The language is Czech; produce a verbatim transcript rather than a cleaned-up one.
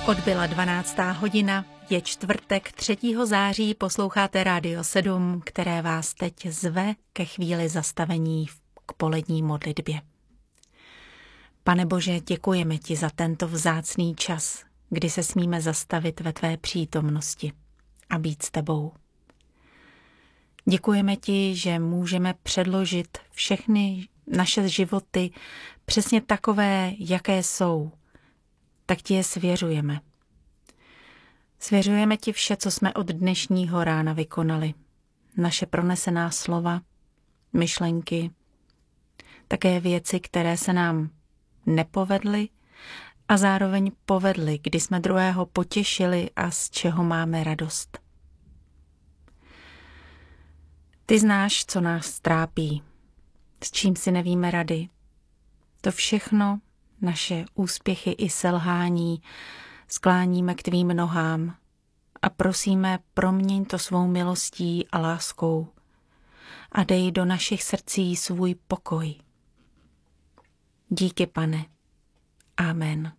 Odbyla dvanáctá hodina, je čtvrtek třetího září, posloucháte Rádio sedm, které vás teď zve ke chvíli zastavení k polední modlitbě. Pane Bože, děkujeme ti za tento vzácný čas, kdy se smíme zastavit ve tvé přítomnosti a být s tebou. Děkujeme ti, že můžeme předložit všechny naše životy přesně takové, jaké jsou. Tak ti je svěřujeme. Svěřujeme ti vše, co jsme od dnešního rána vykonali. Naše pronesená slova, myšlenky, také věci, které se nám nepovedly a zároveň povedly, kdy jsme druhého potěšili a z čeho máme radost. Ty znáš, co nás trápí, s čím si nevíme rady. To všechno, naše úspěchy i selhání, skláníme k tvým nohám a prosíme, proměň to svou milostí a láskou a dej do našich srdcí svůj pokoj. Díky, Pane. Amen.